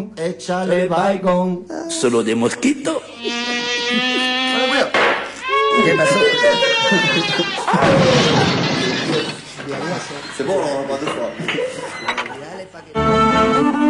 baigón, échale baigón. Solo de mosquito. ¿Qué pasó? C'est bon, on va deux fois.